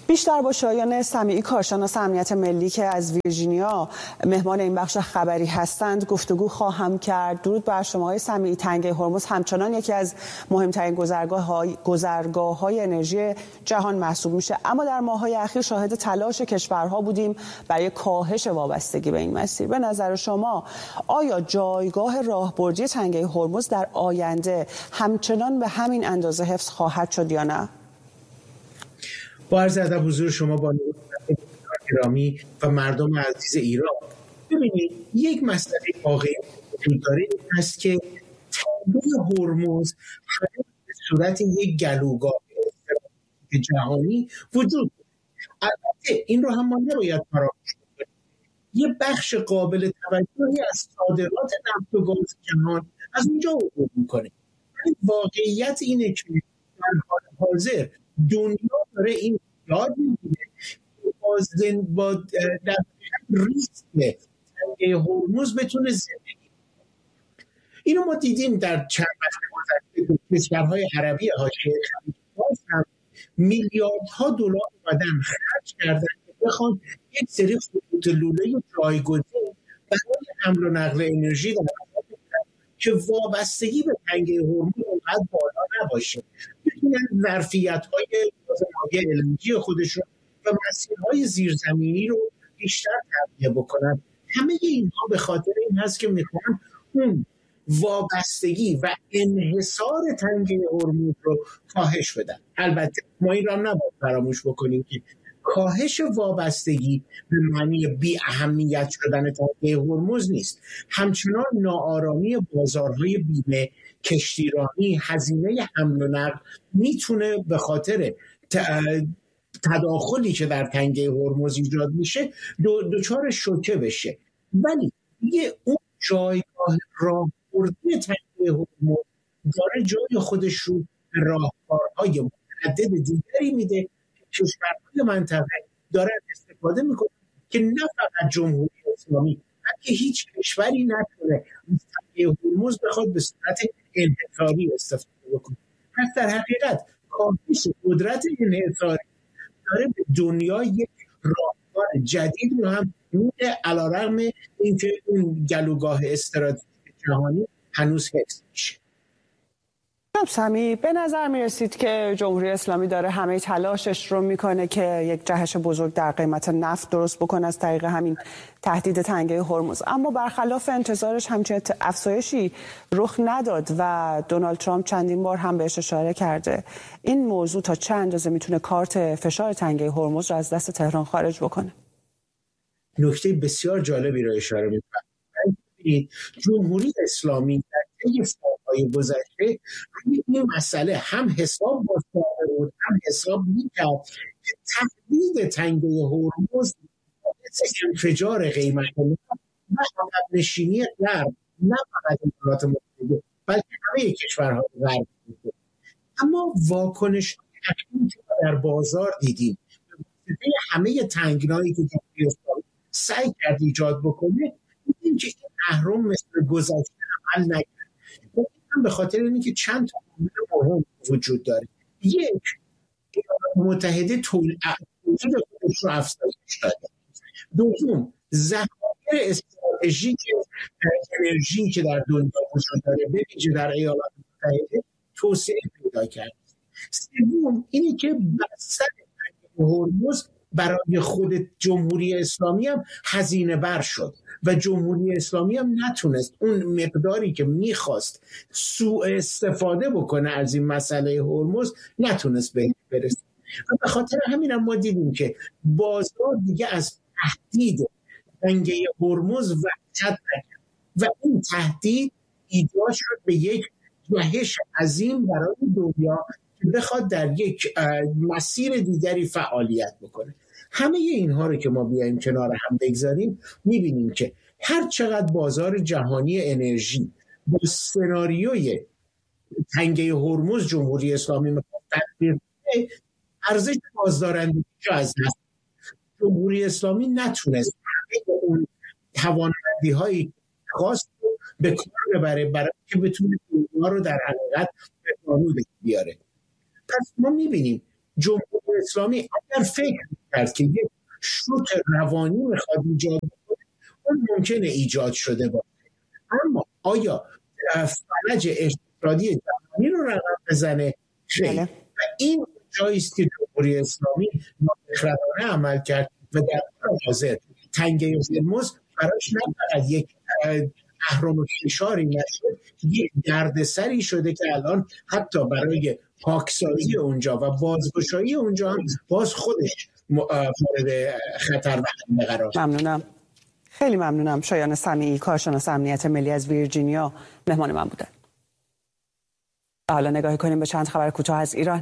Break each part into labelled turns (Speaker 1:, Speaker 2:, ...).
Speaker 1: بیشتر با شایان سمیعی، کارشناس امنیت ملی که از ویرجینیا مهمان این بخش خبری هستند گفتگو خواهم کرد. درود بر شما آقای سمیعی. تنگه هرمز همچنان یکی از مهمترین گذرگاه‌های انرژی جهان محسوب میشه، اما در ماه‌های اخیر شاهد تلاش کشورها بودیم برای کاهش وابستگی به این مسیر. به نظر شما آیا جایگاه راهبردی تنگه هرمز در آینده همچنان به همین اندازه حفظ خواهد شد یا نه؟
Speaker 2: با عرض ادب حضور شما با گرامی و مردم عزیز ایران، ببینید یک مسئله واقعی وجود داره، این هست که تنگه هرمز به صورت یک گلوگاه جهانی وجود داره. البته این رو هم ما نباید فراموش کنیم، یه بخش قابل توجهی از صادرات نفت و گاز جهان از اونجا عبور میکنه. ولی واقعیت اینه که در حال حاضر دنیا داره این یاد میگیره با در ریسک تنگه هرمز بتونه زندگی. اینو ما دیدیم در چند وقت گذشته کشورهای عربی حاشیه خلیج فارس هم میلیاردها دلار اومدن خرج کردن که بخوان یک سری خطوط لوله جایگزین برای حمل و نقل انرژی در که وابستگی به تنگه هرمز اونقدر بالا نباشه، بتونن ظرفیت‌های مایع LNG خودشون و مسیرهای زیرزمینی رو بیشتر تقویه بکنن. همه اینها به خاطر این هست که میخوان اون وابستگی و انحصار تنگه هرمز رو کاهش بدن. البته ما این رو هم نباید فراموش بکنیم که کاهش وابستگی به معنی بی اهمیت شدن تنگه هرمز نیست. همچنان ناآرامی بازارهای بیمه، کشتیرانی، هزینه حمل و نقل میتونه به خاطر تداخلی که در تنگه هرمز ایجاد میشه دچار شوکه بشه. ولی اون جایگاه راهبردی تنگه هرمز داره جای خودش رو به راهکارهای متعدد دیگری میده. کشورهای منطقه دارن استفاده میکنن که نه فقط جمهوری اسلامی بلکه هیچ کشوری نتونه از تنگه هرمز بخواد به صورت انحصاری استفاده بکنه. پس در حقیقت کاهش قدرت انحصاری داره به دنیا یک راهکار جدید رو هم میده، علیرغم اینکه اون گلوگاه استراتژیک جهانی هنوز حفظ میشه.
Speaker 1: سمیعی، به نظر می رسید که جمهوری اسلامی داره همه تلاشش رو میکنه که یک جهش بزرگ در قیمت نفت درست بکنه از طریق همین تهدید تنگه هرمز، اما برخلاف انتظارش همچین افزایشی رخ نداد و دونالد ترامپ چندین بار هم بهش اشاره کرده. این موضوع تا چه اندازه میتونه کارت فشار تنگه هرمز رو از دست تهران خارج بکنه؟
Speaker 2: نکته بسیار جالبی رو اشاره می‌کنید. جمهوری اسلامی در طی سال‌های گذشته روی این مسئله هم حساب باز بود، هم حساب می‌کرد که تهدید تنگه هرمز انفجار قیمت نفت و عقب نشینی غرب، نه فقط ایالات متحده بلکه همه کشورهای غرب بود. اما واکنش اکنون که در بازار دیدیم به همه تنگنایی که جمهوری اسلامی سعی کرد ایجاد بکنه، دیدیم که این اهرم مثل گذشته عمل نکرد. این به خاطر اینکه چند تا عامل مهم وجود داره. یک، ایالات متحده تولید خودش رو افزایش داده. دوم، ذخایر استراتژیک انرژی که در دنیا وجود داره به ویژه در ایالات متحده توسعه پیدا کرد. سوم، اینی که بستر هرمز برای خود جمهوری اسلامی هم هزینه بر شد و جمهوری اسلامی هم نتونست اون مقداری که میخواست سوء استفاده بکنه از این مسئله هرمز نتونست به برسه. و به خاطر همین هم ما دیدیم که بازار دیگه از تهدید تنگه هرمز وحشت نکرد و این تهدید ایجاد شد به یک جهش عظیم برای دنیا که بخواد در یک مسیر دیگری فعالیت بکنه. همه اینها رو که ما بیایم کنار هم بگذاریم میبینیم که هر چقدر بازار جهانی انرژی با سناریوی تنگه هرمز جمهوری اسلامی میخواد تغییر بده، ارزش بازدارندگی از دست جمهوری اسلامی نتونست همه اون توانمندی‌های خاص رو به کار ببره برای که بتونه اونها رو در حقیقت به قانون بیاره. پس ما میبینیم جمهوری اسلامی اگر فکر کرد که یک شوک روانی میخواد ایجاد کنه، اون ممکنه ایجاد شده باشه، اما آیا فلج اقتصادی جهانی رو رقم بزنه؟ خیلی. و این جایی است که جمهوری اسلامی نامخردانه عمل کرد و در حاضر تنگه هرمز براش نه فقط یک اهرم فشاری نشد، یک دردسری شده که الان حتی برای پاکسازی اونجا و بازگشایی اونجا هم باز خودش مورد خطر و حمله قرار.
Speaker 1: ممنونم، خیلی ممنونم. شایان سمیعی، کارشناس امنیت ملی از ویرجینیا، مهمان من بودن. حالا نگاهی کنیم به چند خبر کوتاه از ایران.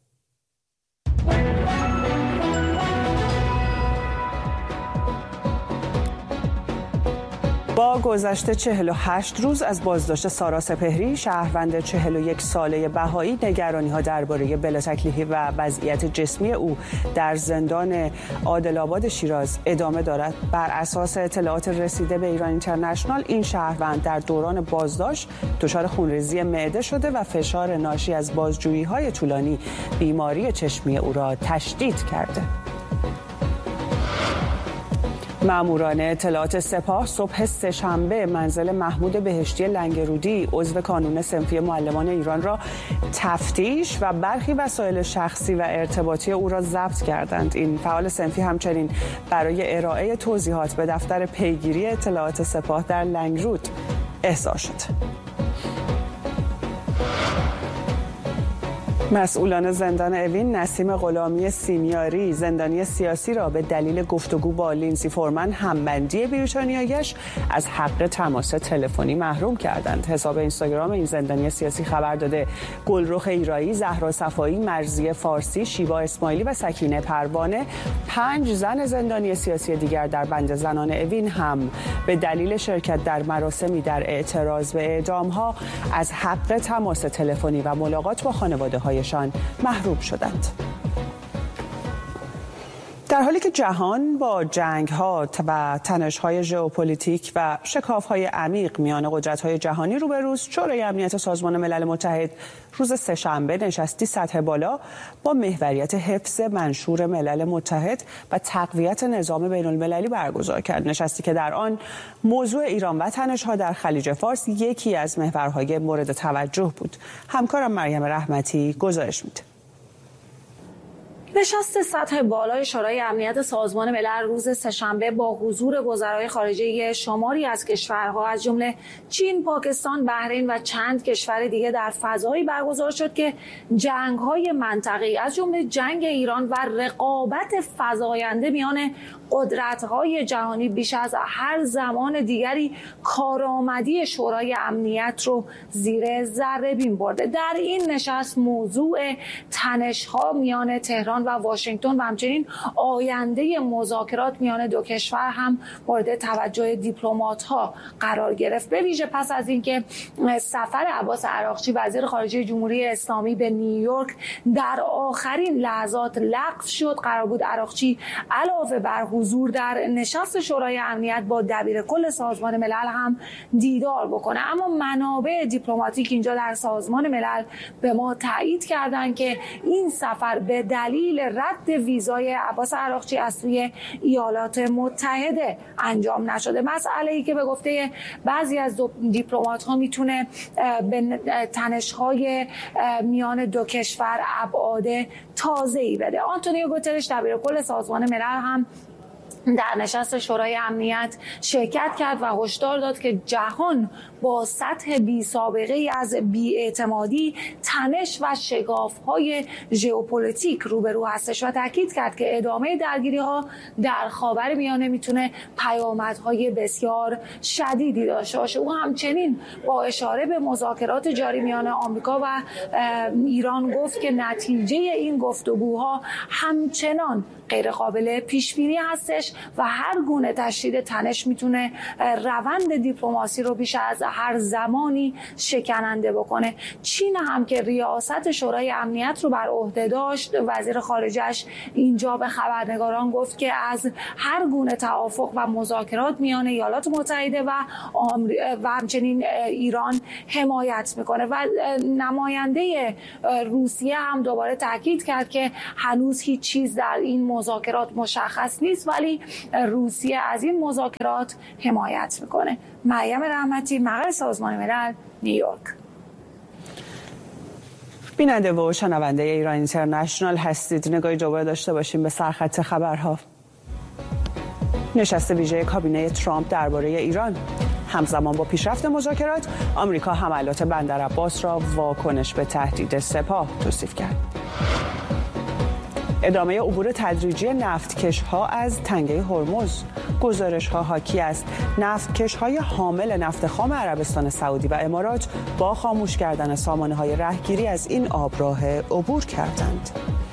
Speaker 1: با گذشت 48 روز از بازداشت سارا سپهری، شهروند 41 ساله بهایی، نگرانی‌ها درباره بلاتکلیفی و وضعیت جسمی او در زندان عادل‌آباد شیراز ادامه دارد. بر اساس اطلاعات رسیده به ایران اینترنشنال، این شهروند در دوران بازداشت دچار خونریزی معده شده و فشار ناشی از بازجویی‌های طولانی بیماری چشمی او را تشدید کرده. ماموران اطلاعات سپاه صبح سه‌شنبه منزل محمود بهشتی لنگرودی، عضو کانون صنفی معلمان ایران را تفتیش و برخی وسایل شخصی و ارتباطی او را ضبط کردند. این فعال صنفی همچنین برای ارائه توضیحات به دفتر پیگیری اطلاعات سپاه در لنگرود احضار شد. مسئولان زندان اوین نسیم غلامی سینیاری، زندانی سیاسی را به دلیل گفتگو با لینزی فورمن، همبندی بریتانیایش، از حق تماس تلفنی محروم کردند. حساب اینستاگرام این زندانی سیاسی خبر داده گلرخ ایرایی، زهرا صفایی، مرضیه فارسی، شیوا اسماعیلی و سکینه پروانه، 5 زن زندانی سیاسی دیگر در بند زنان اوین هم به دلیل شرکت در مراسمی در اعتراض به اعدام‌ها از حق تماس تلفنی و ملاقات با خانواده‌های محروم شدند. در حالی که جهان با جنگ‌ها و تنش‌های ژئوپلیتیک و شکاف‌های عمیق میان قدرت‌های جهانی روبروست، شورای امنیت سازمان ملل متحد روز سه‌شنبه نشستی سطح بالا با محوریت حفظ منشور ملل متحد و تقویت نظام بین‌المللی برگزار کرد. نشستی که در آن موضوع ایران و تنش‌ها در خلیج فارس یکی از محورهای مورد توجه بود. همکارم مریم رحمتی گزارش میده.
Speaker 3: نشست سطح بالای شورای امنیت سازمان ملل روز سه‌شنبه با حضور وزرای خارجه شماری از کشورها از جمله چین، پاکستان، بحرین و چند کشور دیگه در فضایی برگزار شد که جنگ‌های منطقه‌ای از جمله جنگ ایران و رقابت فزاینده میان قدرت‌های جهانی بیش از هر زمان دیگری کارآمدی شورای امنیت رو زیر ذره‌بین برده. در این نشست موضوع تنش‌ها میان تهران و واشنگتن و همچنین آینده مذاکرات میان دو کشور هم مورد توجه دیپلمات‌ها قرار گرفت. به ویژه پس از اینکه سفر عباس عراقچی وزیر خارجه جمهوری اسلامی به نیویورک در آخرین لحظات لغو شد، قرار بود عراقچی علاوه بر حضور در نشست شورای امنیت با دبیر کل سازمان ملل هم دیدار بکنه. اما منابع دیپلماتیک اینجا در سازمان ملل به ما تایید کردند که این سفر به دلیل رد ویزای عباس عراقچی از سوی ایالات متحده انجام نشده. مسئله‌ای که به گفته بعضی از دیپلمات‌ها میتونه به تنش‌های میان دو کشور ابعاد تازه‌ای بده. آنتونیو گوترش دبیر کل سازمان ملل هم در نشست شورای امنیت شرکت کرد و هشدار داد که جهان با سطح بی سابقه ای از بی‌اعتمادی، تنش و شگاف‌های ژئوپلیتیک روبرو هستش و تاکید کرد که ادامه درگیری‌ها در خاورمیانه میتونه پیامدهای بسیار شدیدی داشته باشه. او همچنین با اشاره به مذاکرات جاری میان آمریکا و ایران گفت که نتیجه این گفتگوها همچنان غیر قابل پیش بینی هستش خارجش و هر گونه تشدید تنش میتونه روند دیپلماسی رو بیش از هر زمانی شکننده بکنه. چین هم که ریاست شورای امنیت رو بر عهده داشت، وزیر خارجه‌اش اینجا به خبرنگاران گفت که از هر گونه توافق و مذاکرات میان ایالات متحده و همچنین ایران حمایت میکنه و نماینده روسیه هم دوباره تاکید کرد که هنوز هیچ چیز در این مذاکرات مشخص نیست ولی روسیه از این مذاکرات حمایت میکنه. مریم رحمتی، مقر سازمان ملل، نیویورک.
Speaker 1: بیننده و شنونده ایران اینترنشنال هستید. نگاهی دوباره داشته باشیم به سرخط خبرها. نشست ویژه کابینه ترامپ درباره ایران. همزمان با پیشرفت مذاکرات، آمریکا حملات بندرعباس را واکنش به تهدید سپاه توصیف کرد. ادامه عبور تدریجی نفتکش‌ها از تنگه هرمز. گزارش‌ها حاکی است نفتکش‌های حامل نفت خام عربستان سعودی و امارات با خاموش کردن سامانه‌های رهگیری از این آبراه عبور کردند.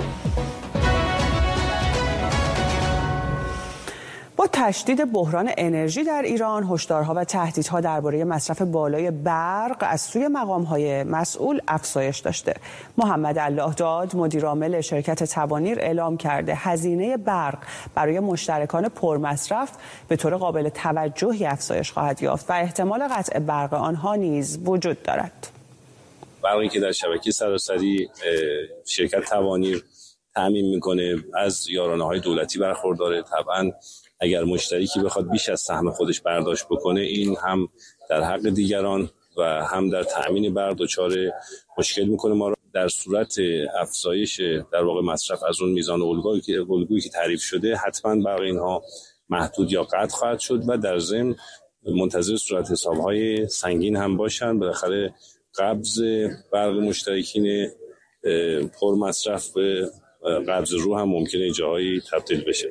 Speaker 1: با تشدید بحران انرژی در ایران، هشدارها و تهدیدها درباره مصرف بالای برق از سوی مقام‌های مسئول افزایش داشته. محمد الله داد، مدیرعامل شرکت توانیر، اعلام کرده هزینه برق برای مشترکان پرمصرف به طور قابل توجهی افزایش خواهد یافت و احتمال قطع برق آنها نیز وجود دارد.
Speaker 4: برقی که در شبکه سراسری شرکت توانیر تامین میکنه از یارانه‌های دولتی برخورداره. طبعاً اگر مشترکی بخواد بیش از سهم خودش برداشت بکنه، این هم در حق دیگران و هم در تأمین برق دچار مشکل میکنه. ما در صورت افزایش در واقع مصرف از اون میزان الگویی که تعریف شده، حتما برق اینها محدود یا قطع خواهد شد و در ضمن منتظر صورت حساب‌های سنگین هم باشن. بالاخره قبض برق مشترکین پر مصرف به قبض رو هم ممکنه جاهایی تبدیل بشه.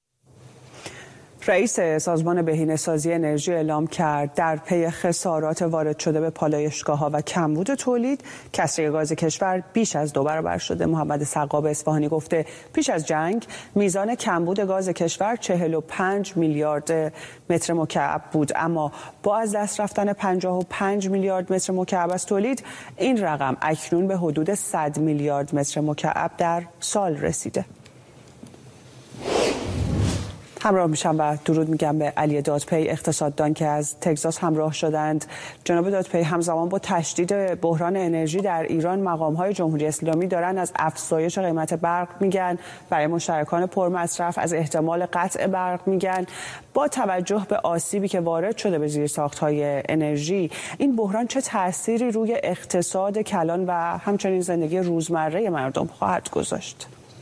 Speaker 1: رئیس سازمان بهینه‌سازی انرژی اعلام کرد در پی خسارات وارد شده به پالایشگاه‌ها و کمبود تولید، کسری گاز کشور بیش از 2 برابر شده. محمد سقاب اصفهانی گفته پیش از جنگ میزان کمبود گاز کشور 45 میلیارد متر مکعب بود، اما با از دست رفتن 55 میلیارد متر مکعب از تولید، این رقم اکنون به حدود 100 میلیارد متر مکعب در سال رسیده. همراه میشم و درود میگم به علی دادپی، اقتصاددان که از تگزاس همراه شدند. جناب دادپی، همزمان با تشدید بحران انرژی در ایران، مقام‌های جمهوری اسلامی دارن از افزایش قیمت برق میگن، برای مشترکان پرمصرف از احتمال قطع برق میگن. با توجه به آسیبی که وارد شده به زیرساخت‌های انرژی، این بحران چه تأثیری روی اقتصاد کلان و همچنین زندگی روزمره مردم خواهد گذاشت؟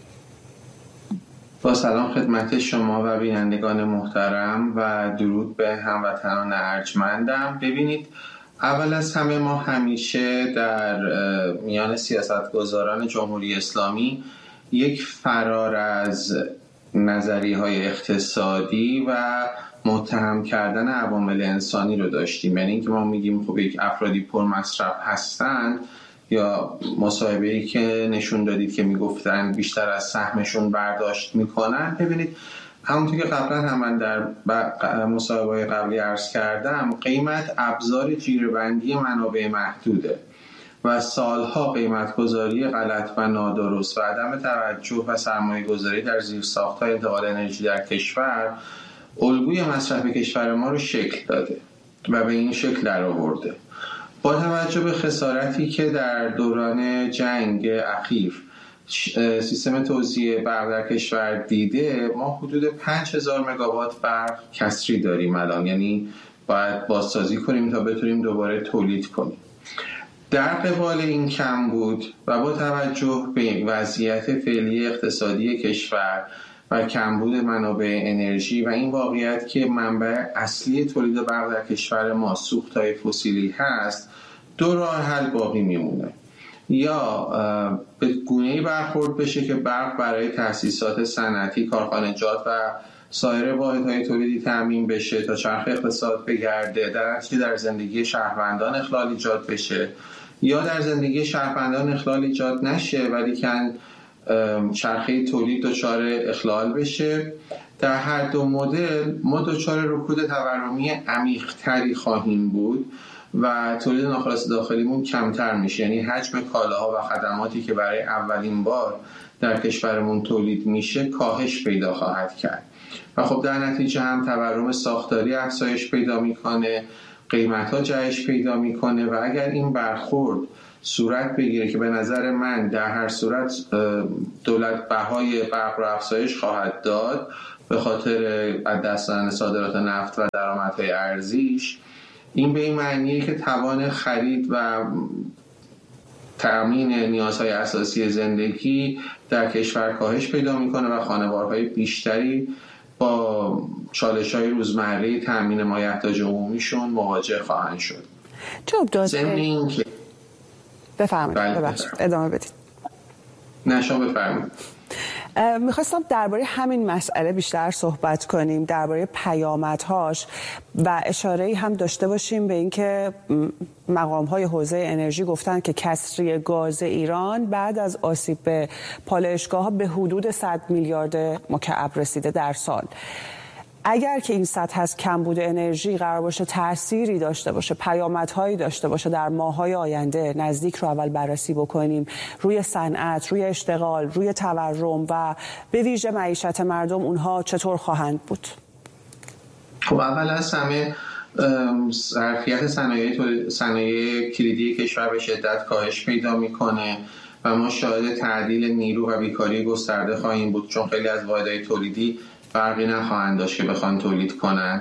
Speaker 5: با سلام خدمت شما و بینندگان محترم و درود به هموطنان ارجمندم. ببینید، اول از همه ما همیشه در میان سیاستگزاران جمهوری اسلامی یک فرار از نظریه‌های اقتصادی و متهم کردن عوامل انسانی رو داشتیم. یعنی اینکه ما میگیم خب یک افرادی پرمصرف هستند، یا مصاحبه‌ای که نشون دادید که میگفتن بیشتر از سهمشون برداشت میکنن. ببینید، همونطور که قبلا هم من در مصاحبه‌های قبلی عرض کردم، قیمت ابزار جیره‌بندی منابع محدوده و سالها قیمت‌گذاری غلط و نادرست و عدم توجه و سرمایه‌گذاری در زیرساخت‌های انتقال انرژی در کشور الگوی مصرف کشور ما رو شکل داده و به این شکل درآورده. با توجه به خسارتی که در دوران جنگ اخیر سیستم توزیع برق در کشور دیده، ما حدود 5000 مگاوات برق کسری داریم الان، یعنی باید بازسازی کنیم تا بتونیم دوباره تولید کنیم. در قبال این کم بود و با توجه به وضعیت فعلی اقتصادی کشور و کمبود منابع انرژی و این واقعیت که منبع اصلی تولید برق در کشور ما سوخت‌های فسیلی هست، دو راه حل باقی میمونه: یا به گونه‌ای برخورد بشه که برق برای تأسیسات صنعتی، کارخانجات و سایر واحدهای تولیدی تامین بشه تا چرخ اقتصاد بگرده، در نتیجه در زندگی شهروندان اخلال ایجاد بشه، یا در زندگی شهروندان اخلال ایجاد نشه ولی که چرخه تولید دچار اخلال بشه. در هر دو مدل ما دچار رکود تورمی عمیق‌تری خواهیم بود و تولید ناخالص داخلیمون کمتر میشه، یعنی حجم کالاها و خدماتی که برای اولین بار در کشورمون تولید میشه کاهش پیدا خواهد کرد و خب در نتیجه هم تورم ساختاری افزایش پیدا میکنه، قیمت‌ها جهش پیدا میکنه و اگر این برخورد صورت بگیره که به نظر من در هر صورت دولت بهای برق رو افزایش خواهد داد به خاطر از دست دادن صادرات نفت و درآمدهای ارزیش، این به این معنیه که توان خرید و تامین نیازهای اساسی زندگی در کشور کاهش پیدا میکنه و خانوارهای بیشتری با چالش‌های روزمره تامین مایحتاج عمومیشون مواجه خواهند شد.
Speaker 1: جواب داد. بفرمایید. ببخشید ادامه بدید.
Speaker 5: نه شما بفرمایید.
Speaker 1: میخواستم درباره همین مسئله بیشتر صحبت کنیم، درباره پیامدهاش و اشاره‌ای هم داشته باشیم به اینکه مقام‌های حوزه انرژی گفتن که کسری گاز ایران بعد از آسیب به پالایشگاه‌ها به حدود 100 میلیارد مکعب رسیده در سال. اگر که این سطح از کمبود انرژی قرار باشه تأثیری داشته باشه، پیامدهایی داشته باشه در ماه‌های آینده، نزدیک رو اول بررسی بکنیم روی صنعت، روی اشتغال، روی تورم و به ویژه معیشت مردم، اونها چطور خواهند بود؟
Speaker 5: خب اول از همه ظرفیت صنایع کلیدی کشور به شدت کاهش پیدا میکنه و ما شاهد تعدیل نیرو و بیکاری گسترده خواهیم بود، چون خیلی از واحدهای تولیدی فرقی نخواهند داشت که بخوان تولید کنن.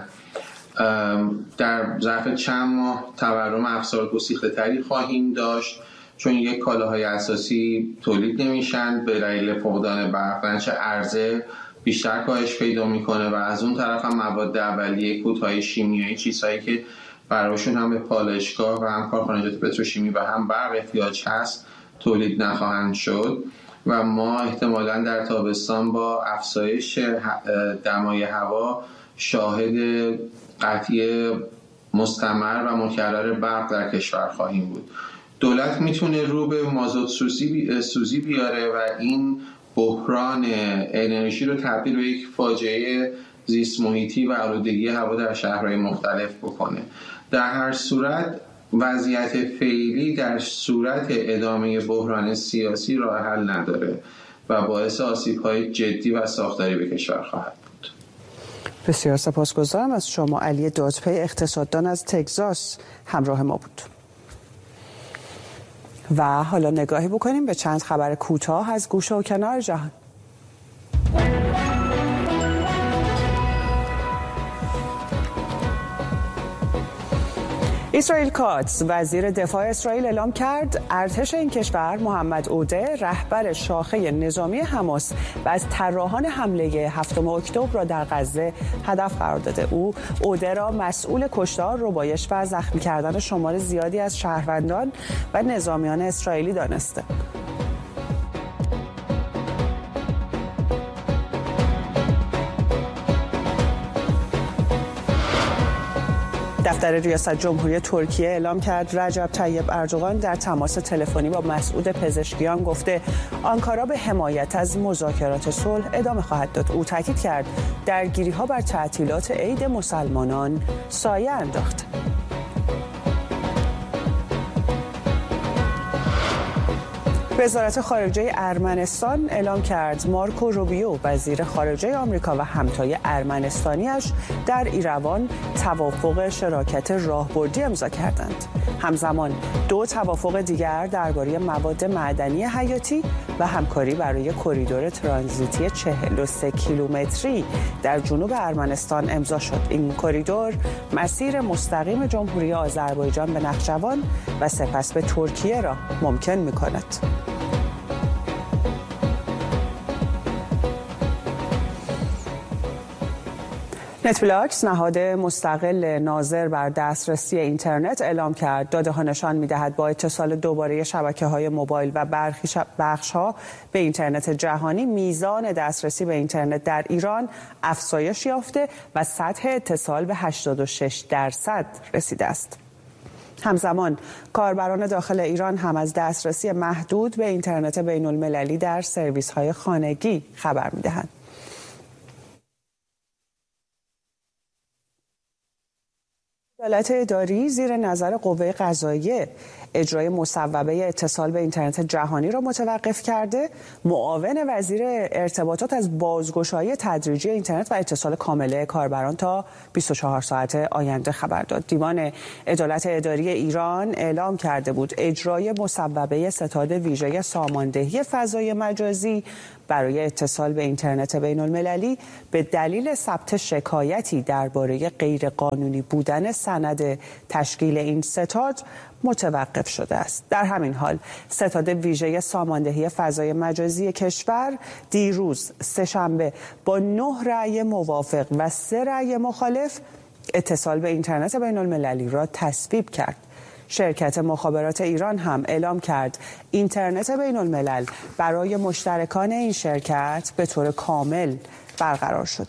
Speaker 5: در ظرف چند ماه تورم افزار گسیخته تری خواهیم داشت، چون یک کالاهای اساسی تولید نمیشن به دلیل فقدان برق، نتیجه عرضه بیشتر کاهش پیدا میکنه و از اون طرف هم مواد اولیه، کودهای شیمیایی، چیزهایی که براشون هم به پالایشگاه و هم کارخانجات پتروشیمی و هم برق احتیاج هست تولید نخواهند شد و ما احتمالاً در تابستان با افزایش دمای هوا شاهد قطعی مستمر و مکرر برق در کشور خواهیم بود. دولت میتونه رو به مازوت سوزی بیاره و این بحران انرژی رو تبدیل به یک فاجعه زیست محیطی و آلودگی هوا در شهرهای مختلف بکنه. در هر صورت وضعیت فعلی در صورت ادامه بحران سیاسی راه حل نداره و باعث آسیب‌های جدی و ساختاری به کشور خواهد بود.
Speaker 1: بسیار سپاسگزارم از شما. علی دادپی، اقتصاددان از تگزاس، همراه ما بود. و حالا نگاهی بکنیم به چند خبر کوتاه از گوشه و کنار جهان. اسرائیل کاتس، وزیر دفاع اسرائیل، اعلام کرد ارتش این کشور محمد عوده، رهبر شاخه نظامی حماس و از طراحان حمله 7 اکتبر را در غزه هدف قرار داده. او عوده را مسئول کشتار، ربایش و زخمی کردن شمار زیادی از شهروندان و نظامیان اسرائیلی دانسته. دفتر ریاست جمهوری ترکیه اعلام کرد رجب طیب اردوغان در تماس تلفنی با مسعود پزشکیان گفته آنکارا به حمایت از مذاکرات صلح ادامه خواهد داد. او تاکید کرد درگیری‌ها بر تعطیلات عید مسلمانان سایه انداخت. وزارت خارجه ارمنستان اعلام کرد مارکو روبیو، وزیر خارجه آمریکا و همتای ارمنستانیش در ایروان توافق شراکت راهبردی امضا کردند. همزمان 2 توافق دیگر درباره مواد معدنی حیاتی و همکاری برای کریدور ترانزیتی 43 کیلومتری در جنوب ارمنستان امضا شد. این کریدور مسیر مستقیم جمهوری آذربایجان به نخجوان و سپس به ترکیه را ممکن می‌کند. نتفلیکس، نهاد مستقل ناظر بر دسترسی اینترنت، اعلام کرد داده‌ها نشان می‌دهد با اتصال دوباره شبکه‌های موبایل و بخش‌ها به اینترنت جهانی، میزان دسترسی به اینترنت در ایران افزایش یافته و سطح اتصال به 86% رسیده است. همزمان کاربران داخل ایران هم از دسترسی محدود به اینترنت بین المللی در سرویس‌های خانگی خبر می‌دهند. عدالت اداری زیر نظر قوه قضاییه اجرای مصوبه اتصال به اینترنت جهانی را متوقف کرده. معاون وزیر ارتباطات از بازگشایی تدریجی اینترنت و اتصال کامله کاربران تا 24 ساعت آینده خبر داد. دیوان عدالت اداری ایران اعلام کرده بود اجرای مصوبه ستاد ویژه ساماندهی فضای مجازی برای اتصال به اینترنت بین المللی به دلیل ثبت شکایتی درباره غیرقانونی بودن سند تشکیل این ستاد متوقف شده است. در همین حال ستاد ویژه ساماندهی فضای مجازی کشور دیروز سه‌شنبه با 9 رأی موافق و 3 رأی مخالف اتصال به اینترنت بین المللی را تصویب کرد. شرکت مخابرات ایران هم اعلام کرد اینترنت بین الملل برای مشترکان این شرکت به طور کامل برقرار شده.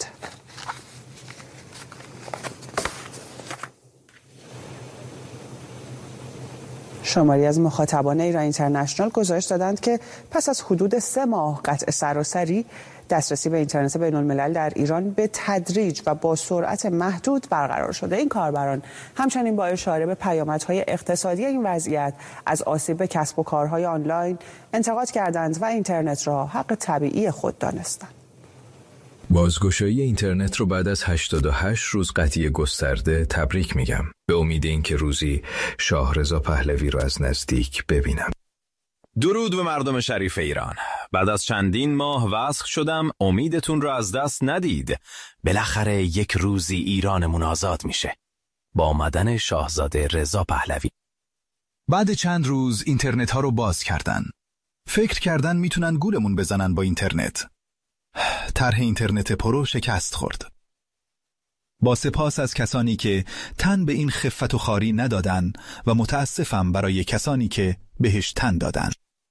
Speaker 1: شماری از مخاطبان ایران اینترنشنال گزارش دادند که پس از حدود 3 ماه قطع سراسری دسترسی به اینترنت بین الملل در ایران به تدریج و با سرعت محدود برقرار شده. این کاربران همچنین با اشاره به پیامدهای اقتصادی این وضعیت از آسیب به کسب و کارهای آنلاین انتقاد کردند و اینترنت را حق طبیعی خود دانستند.
Speaker 6: بازگشایی اینترنت رو بعد از 88 روز قطعی گسترده تبریک میگم. به امید اینکه روزی شاهرضا پهلوی رو از نزدیک ببینم.
Speaker 7: درود به مردم شریف ایران. بعد از چندین ماه وصل شدم، امیدتون رو از دست ندید. بالاخره یک روزی ایرانمون آزاد میشه. با آمدن شاهزاده رضا پهلوی.
Speaker 8: بعد چند روز اینترنت ها رو باز کردن. فکر کردن میتونن گولمون بزنن با اینترنت. طرح اینترنت پرو شکست خورد. با سپاس از کسانی که تن به این خفت و خواری ندادن و متاسفم برای کسانی که بهش تن دادن.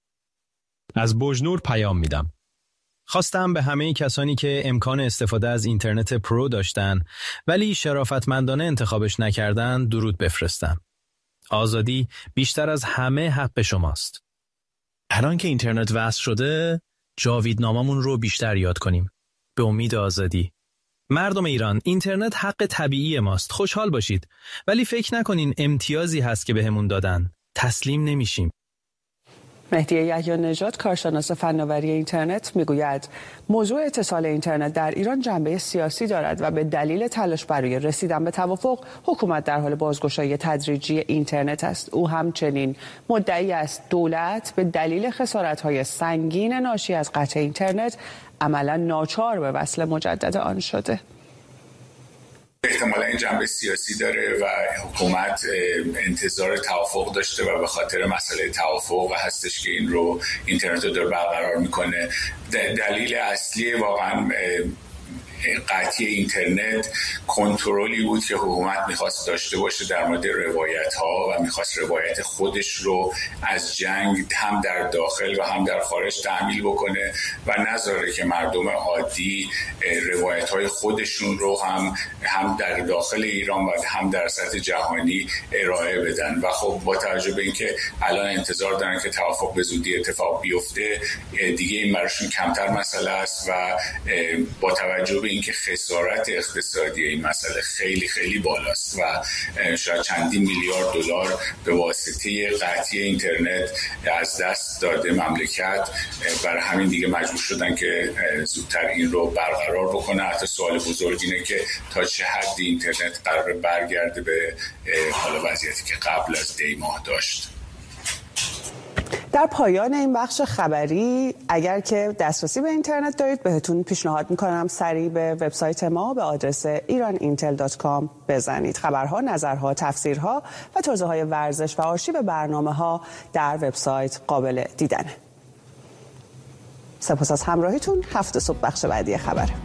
Speaker 9: از بوجنور پیام میدم. خواستم به همه کسانی که امکان استفاده از اینترنت پرو داشتن ولی شرافتمندانه انتخابش نکردن درود بفرستم. آزادی بیشتر از همه حق شماست. الان که اینترنت وصل شده جاویدناممون رو بیشتر یاد کنیم. به امید آزادی. مردم ایران، اینترنت حق طبیعی ماست. خوشحال باشید. ولی فکر نکنین امتیازی هست که بهمون دادن. تسلیم نمیشیم.
Speaker 1: مهدی یحیی نژاد کارشناس فناوری اینترنت میگوید موضوع اتصال اینترنت در ایران جنبه سیاسی دارد و به دلیل تلاش برای رسیدن به توافق حکومت در حال بازگشایی تدریجی اینترنت است. او همچنین مدعی است دولت به دلیل خسارت‌های سنگین ناشی از قطع اینترنت عملاً ناچار به وصل مجدد آن شده.
Speaker 10: احتمالا این جنبه سیاسی داره و حکومت انتظار توافق داشته و به خاطر مسئله توافق هستش که این رو اینترنت رو داره برقرار میکنه. دلیل اصلی واقعا قطعی اینترنت کنترلی بود که حکومت میخواست داشته باشه در مورد روایت ها و میخواست روایت خودش رو از جنگ هم در داخل و هم در خارج تحمیل بکنه و نذاره که مردم عادی روایت های خودشون رو هم در داخل ایران و هم در سطح جهانی ارائه بدن. و خب با توجه به اینکه الان انتظار دارن که توافق به زودی اتفاق بیفته دیگه این براشون کمتر مسئله است و با توجه به اینکه خسارت اقتصادی این مسئله خیلی خیلی بالاست و شاید چندین میلیارد دلار به واسطه قطعی اینترنت از دست داده مملکت، برای همین دیگه مجبور شدن که زودتر این رو برقرار بکنه. حتی سوال بزرگ اینه که تا چه حد اینترنت قرار برگرده به حالا وضعیتی که قبل از دی ماه داشت.
Speaker 1: در پایان این بخش خبری اگر که دسترسی به اینترنت دارید بهتون پیشنهاد میکنم سریع به وبسایت ما به آدرس iranintel.com بزنید. خبرها، نظرها، تفسیرها و توضیحات ورزش و آرشیو برنامه‌ها در وبسایت قابل دیدنه. سپاس از همراهیتون. هفته صبح بخش بعدی خبر.